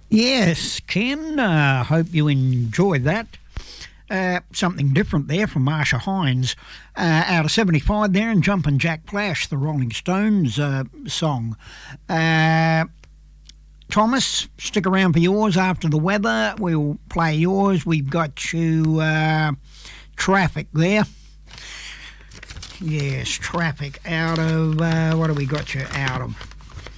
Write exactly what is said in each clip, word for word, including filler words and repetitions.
Yes, Ken, uh, hope you enjoyed that. Uh, something different there from Marsha Hines. Uh, out of seventy-five there, and Jumpin' Jack Flash, the Rolling Stones uh, song. Uh, Thomas, stick around for yours after the weather. We'll play yours. We've got you uh, Traffic there. Yes, Traffic out of, uh, what have we got you out of?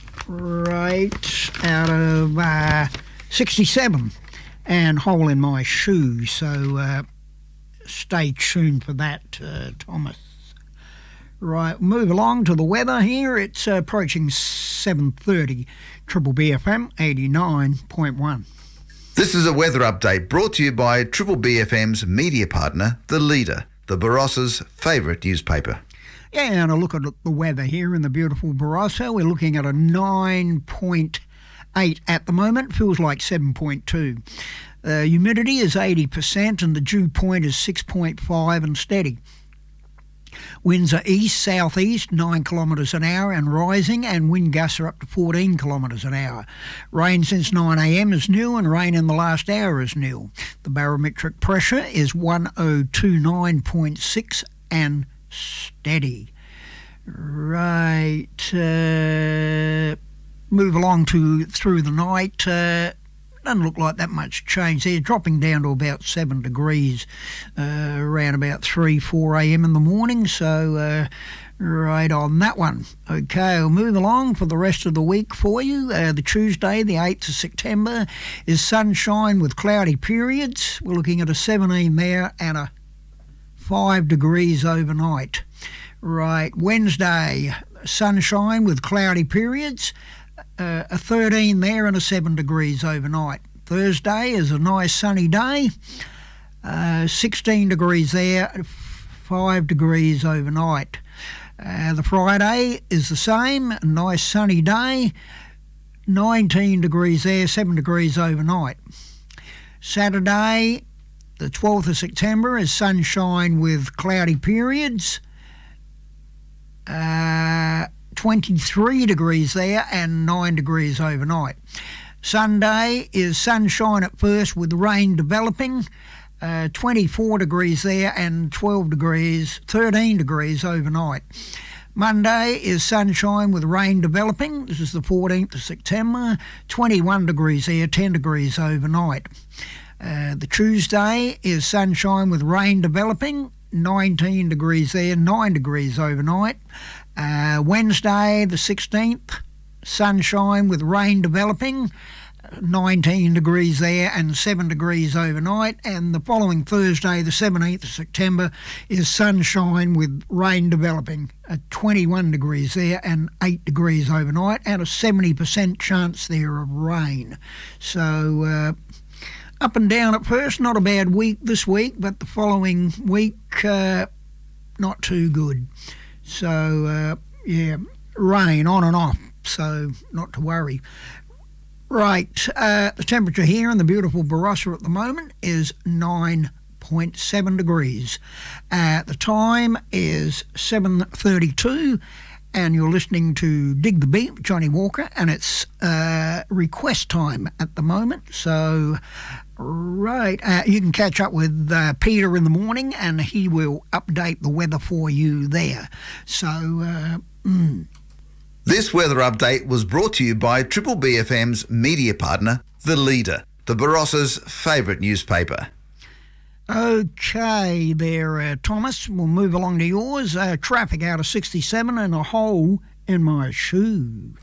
Right, out of uh, sixty-seven, and Hole in My Shoe, so uh, stay tuned for that, uh, Thomas. Right, move along to the weather here. It's uh, approaching seven thirty, Triple B F M eighty-nine point one. This is a weather update brought to you by Triple B F M's media partner, The Leader, the Barossa's favourite newspaper. Yeah, and a look at the weather here in the beautiful Barossa. We're looking at a nine point eight at the moment. Feels like seven point two. Uh, humidity is eighty percent and the dew point is six point five and steady. Winds are east-southeast, nine kilometres an hour and rising, and wind gusts are up to fourteen kilometres an hour. Rain since nine a m is nil, and rain in the last hour is nil. The barometric pressure is one oh two nine point six and steady. Right, uh, move along to through the night. Uh, doesn't look like that much change there, dropping down to about seven degrees uh, around about three, four a m in the morning, so uh, right on that one. Okay, we'll move along for the rest of the week for you. Uh, the Tuesday, the eighth of September, is sunshine with cloudy periods. We're looking at a seventeen there and a five degrees overnight. Right, Wednesday, sunshine with cloudy periods, uh, a thirteen there and a seven degrees overnight. Thursday is a nice sunny day, uh, sixteen degrees there, five degrees overnight. Uh, the Friday is the same, a nice sunny day, nineteen degrees there, seven degrees overnight. Saturday, the twelfth of September, is sunshine with cloudy periods, uh, twenty-three degrees there and nine degrees overnight. Sunday is sunshine at first with rain developing, uh, twenty-four degrees there and twelve degrees, thirteen degrees overnight. Monday is sunshine with rain developing. This is the fourteenth of September, twenty-one degrees there, ten degrees overnight. Uh, the Tuesday is sunshine with rain developing, nineteen degrees there, nine degrees overnight. Uh, Wednesday, the sixteenth, sunshine with rain developing, nineteen degrees there and seven degrees overnight. And the following Thursday, the seventeenth of September, is sunshine with rain developing, at twenty-one degrees there and eight degrees overnight, and a seventy percent chance there of rain. So, uh, up and down at first, not a bad week this week, but the following week, uh, not too good. So, uh, yeah, rain on and off, so not to worry. Right, uh, the temperature here in the beautiful Barossa at the moment is nine point seven degrees. Uh, the time is seven thirty-two, and you're listening to Dig the Beat with Johnny Walker, and it's uh, request time at the moment. So, right, uh, you can catch up with uh, Peter in the morning, and he will update the weather for you there. So, uh, mm. This weather update was brought to you by Triple B F M's media partner, The Leader, the Barossa's favourite newspaper. Okay there, uh, Thomas. We'll move along to yours. Uh, traffic out of sixty-seven and a hole in my shoe.